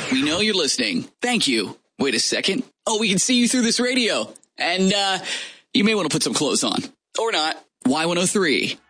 We know you're listening. Thank you. Wait a second. Oh, we can see you through this radio. And you may want to put some clothes on. Or not. Y103.